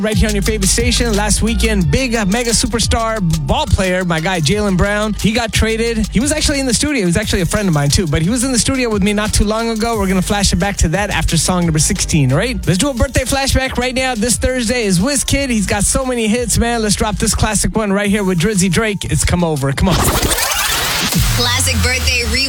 Right here on your favorite station. Last weekend, big mega superstar ball player, my guy Jaylen Brown, he got traded. He was actually in the studio. He was actually a friend of mine too, but he was in the studio with me not too long ago. We're going to flash it back to that after song number 16, all right? Let's do a birthday flashback right now. This Thursday is WizKid. He's got so many hits, man. Let's drop this classic one right here with Drizzy Drake. It's Come Over. Come on. Classic birthday rewind.